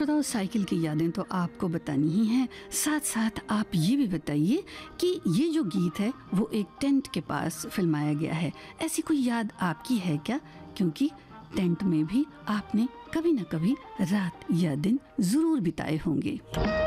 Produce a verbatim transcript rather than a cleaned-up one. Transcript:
श्रोताओ, cycle की यादें तो आपको बतानी ही हैं, साथ साथ आप ये भी बताइए कि ये जो गीत है वो एक टेंट के पास फिल्माया गया है। ऐसी कोई याद आपकी है क्या? क्योंकि टेंट में भी आपने कभी ना कभी रात या दिन ज़रूर बिताए होंगे।